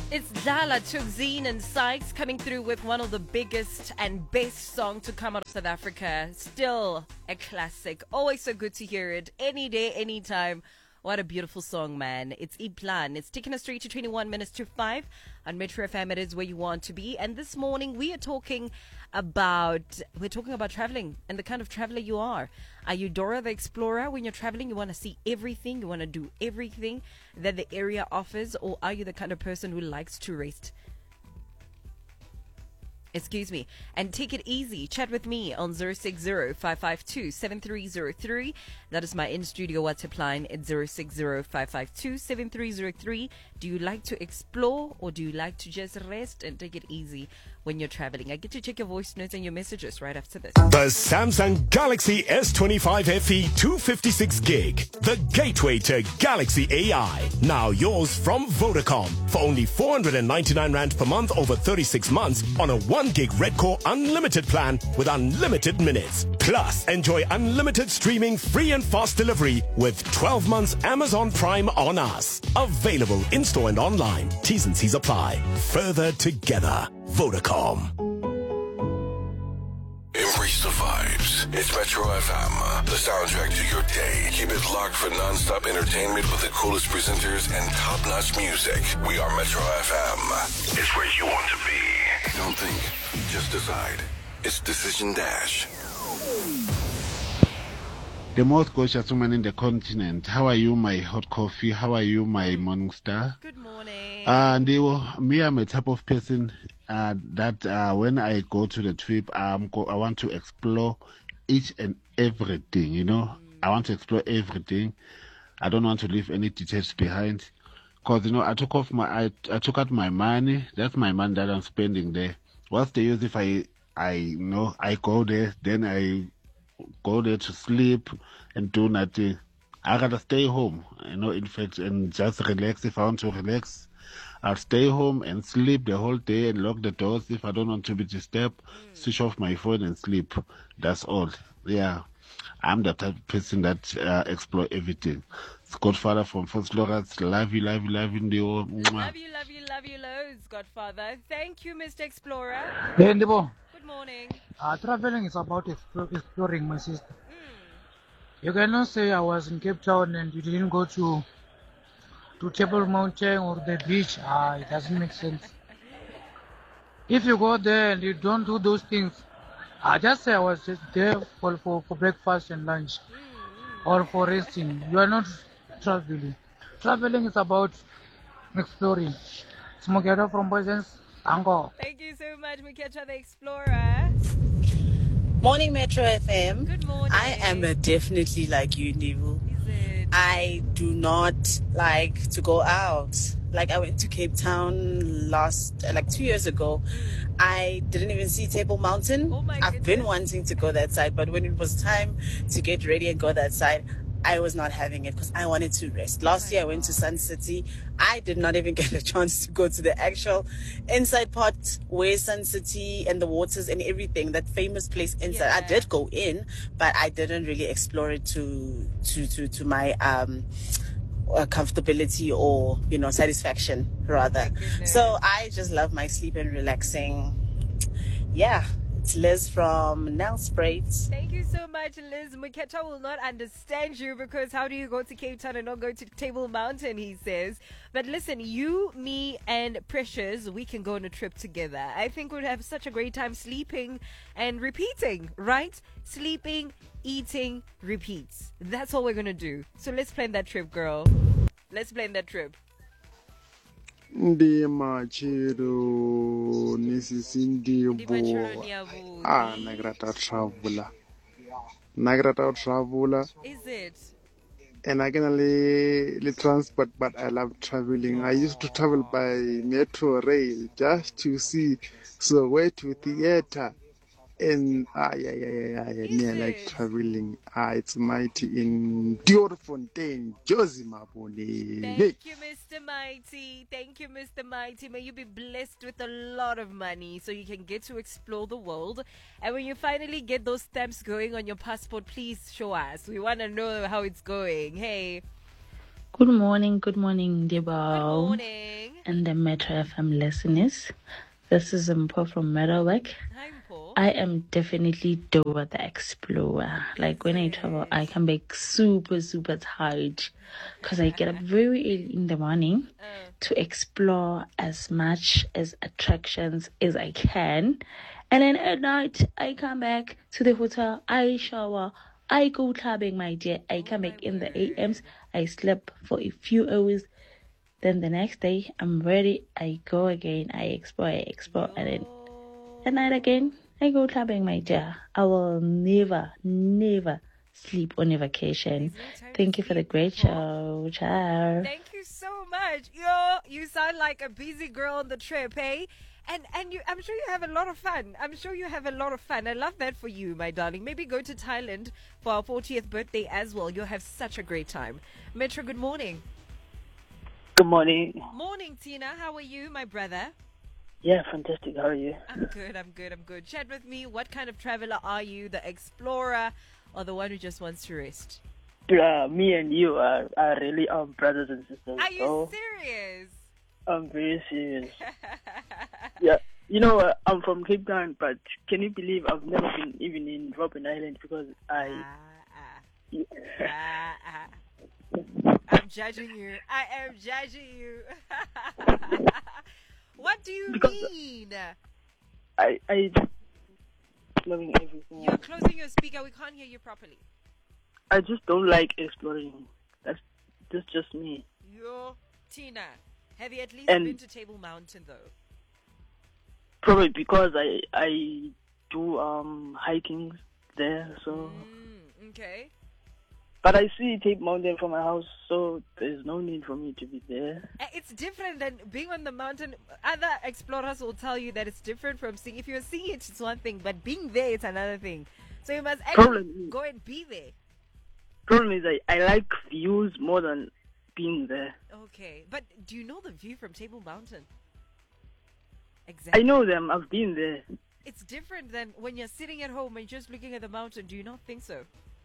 It's Dala, Tugzine and Sykes coming through with one of the biggest and best songs to come out of South Africa. Still a classic. Always so good to hear it. Any day, anytime. What a beautiful song, man. It's Iplan. It's taking us straight to 21 minutes to 5 on Metro FM. It is where you want to be. And this morning we're talking about traveling and the kind of traveler you are. Are you Dora the Explorer? When you're traveling, you want to see everything, you want to do everything that the area offers, or are you the kind of person who likes to rest? Excuse me, and take it easy. Chat with me on 060-552-7303. That is my in-studio WhatsApp line at 060-552-7303. Do you like to explore, or do you like to just rest and take it easy when you're traveling? I get to check your voice notes and your messages right after this. The Samsung Galaxy S25 FE 256 gig. The gateway to Galaxy AI. Now yours from Vodacom for only 499 Rand per month over 36 months on a 1 gig Red Core unlimited plan with unlimited minutes. Plus, enjoy unlimited streaming, free and fast delivery with 12 months Amazon Prime on us. Available in-store and online. T's and C's apply. Further together. Vodacom. Embrace the vibes. It's Metro FM, the soundtrack to your day. Keep it locked for non-stop entertainment with the coolest presenters and top-notch music. We are Metro FM. It's where you want to be. Don't think, just decide. It's Decision Dash. The most gorgeous woman in the continent. How are you, my hot coffee? How are you, my morning star? Good morning. Me, I'm a type of person that when I go to the trip, I want to explore each and everything, you know. I want to explore everything. I don't want to leave any details behind. Because, you know, I took out my money. That's my money that I'm spending there. What's the use if I go there, then I go there to sleep and do nothing? I gotta stay home, you know, in fact, and just relax. If I want to relax, I'll stay home and sleep the whole day and lock the doors. If I don't want to be disturbed, switch off my phone and sleep. That's all. Yeah, I'm the type of person that explore everything. It's Godfather from First Lawrence. Love you, love you, love you. Love you, love you, love you loads, Godfather. Thank you, Mr. Explorer. Hey, Ndebo. Good morning. Traveling is about exploring, my sister. You cannot say I was in Cape Town and you didn't go to Table Mountain or the beach. It doesn't make sense. If you go there and you don't do those things, I just say I was just there for breakfast and lunch or for resting. You are not traveling. Traveling is about exploring. Smokera from Boysens, Ango. Thank you so much, Mikecha the Explorer. Morning, Metro FM. Good morning. I am definitely like you, Nivu. Is it? I do not like to go out. Like, I went to Cape Town 2 years ago. I didn't even see Table Mountain. Oh my I've been goodness. wanting to go that side, but when it was time to get ready and go that side, I was not having it because I wanted to rest. Last year I went to Sun City. I did not even get a chance to go to the actual inside part where Sun City and the waters and everything, that famous place inside. Yeah. I did go in, but I didn't really explore it to my comfortability or, you know, satisfaction rather. goodness. So I just love my sleep and relaxing. Yeah. It's Liz from Nelspruit. Thank you so much, Liz. Mikecha will not understand you because how do you go to Cape Town and not go to Table Mountain, he says. But listen, you, me, and Precious, we can go on a trip together. I think we'd have such a great time sleeping and repeating, right? Sleeping, eating, repeats. That's all we're going to do. So let's plan that trip, girl. Let's plan that trip. Ndimachiro nisisindimbo Ndimachiro niyabuzi. nagrata travel Is it? and I can le transport, but I love traveling. I used to travel by metro rail just to see so way to theater. And me, I like it? traveling. It's mighty in Diorefontein, Josie Maboni. Thank you, Mr. Mighty. Thank you, Mr. Mighty. May you be blessed with a lot of money so you can get to explore the world. And when you finally get those stamps going on your passport, please show us. We want to know how it's going. Hey. Good morning, Good Debo. morning. and the Metro FM listeners. This is Mpo from Meadowbank. Hi, Mpo. I am definitely Dora the Explorer. Like when I travel, I come back super, super tired because I get up very early in the morning to explore as much as attractions as I can. And then at night, I come back to the hotel, I shower, I go clubbing, my dear. I come back in the AMs, I sleep for a few hours. Then the next day, I'm ready. I go again. I explore, and then at night again, I go clubbing, my dear. I will never sleep on a vacation. Thank you for the great show. Ciao. Thank you so much. You sound like a busy girl on the trip, hey? And you, I'm sure you have a lot of fun. I love that for you, my darling. Maybe go to Thailand for our 40th birthday as well. You'll have such a great time. Metro, good morning. Good morning. Morning, Tina. How are you, my brother? Yeah, fantastic. How are you? I'm good. Chat with me. What kind of traveler are you? The explorer or the one who just wants to rest? Me and you are really brothers and sisters. Are you serious? I'm very serious. Yeah. You know, I'm from Cape Town, but can you believe I've never been even in Robben Island because I'm judging you. I am judging you. What do you mean? I loving everything. You're closing your speaker. We can't hear you properly. I just don't like exploring. That's just me. Yo, Tina, have you at least been to Table Mountain though? Probably because I do hiking there, so. Okay. But I see Table Mountain from my house, so there's no need for me to be there. It's different than being on the mountain. Other explorers will tell you that it's different from seeing. If you're seeing it, it's one thing, but being there, it's another thing. So you must actually go and be there. Problem is, I like views more than being there. Okay, but do you know the view from Table Mountain? Exactly. I know them. I've been there. It's different than when you're sitting at home and just looking at the mountain. Do you not think so?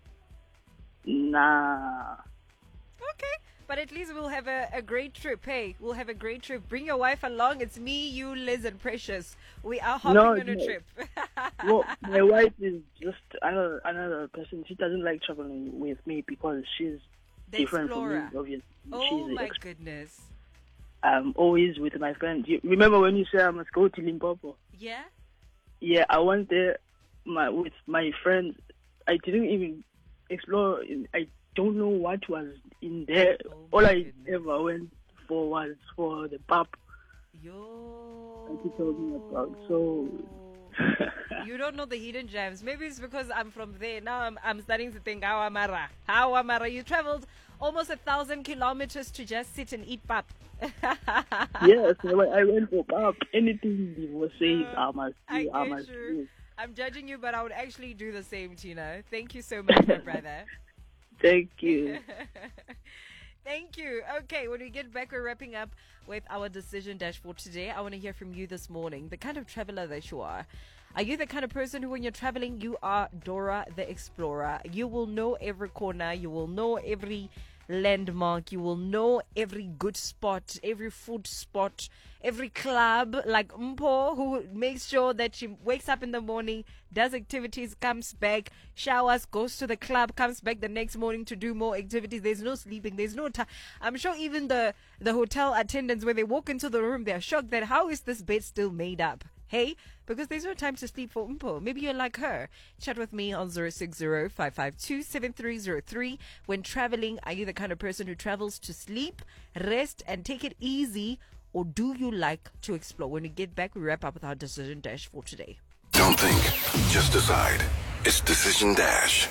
Nah. Okay, but at least we'll have a great trip. Hey, we'll have a great trip. Bring your wife along. It's me, you, Liz, and Precious. We are hopping on a trip. Well, my wife is just another person. She doesn't like traveling with me because she's different from me, obviously. Oh, my goodness. I'm always with my friends. You remember when you said I must go to Limpopo? Yeah? Yeah, I went there with my friends. I didn't even explore. I don't know what was in there. All I ever went for was for the pub. Yo. Like you told me about. So you don't know the hidden gems. Maybe it's because I'm from there. Now I'm starting to think how Amara. You traveled almost 1,000 kilometers to just sit and eat pap. Yes, I went for pap. Anything you were saying, I must do. I'm judging you, but I would actually do the same, Tina. Thank you so much, my brother. Thank you. Thank you. Okay, when we get back, we're wrapping up with our decision dashboard today. I want to hear from you this morning, the kind of traveler that you are. Are you the kind of person who, when you're traveling, you are Dora the Explorer? You will know every corner. You will know every landmark. You will know every good spot, every food spot, every club, like Mpo, who makes sure that she wakes up in the morning, does activities, comes back, showers, goes to the club, comes back the next morning to do more activities. There's no sleeping. There's no time. I'm sure even the hotel attendants, when they walk into the room, they're shocked that how is this bed still made up? Hey, because there's no time to sleep for Mpo. Maybe you're like her. Chat with me on 060-552-7303. When traveling, are you the kind of person who travels to sleep, rest, and take it easy? Or do you like to explore? When we get back, we wrap up with our Decision Dash for today. Don't think, just decide. It's Decision Dash.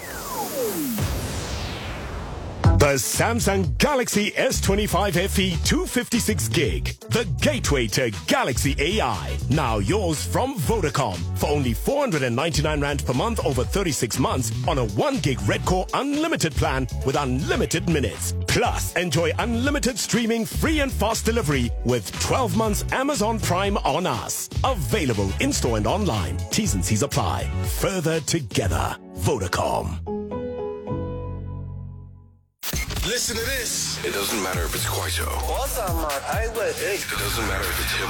The Samsung Galaxy S25 FE 256 gig. The gateway to Galaxy AI. Now yours from Vodacom for only 499 Rand per month over 36 months on a 1 gig Red Core unlimited plan with unlimited minutes. Plus, enjoy unlimited streaming, free and fast delivery with 12 months Amazon Prime on us. Available in-store and online. T's and C's apply. Further together. Vodacom. Listen to this. It doesn't matter if it's Kwaito. What's up, man? I would. It doesn't matter if it's hip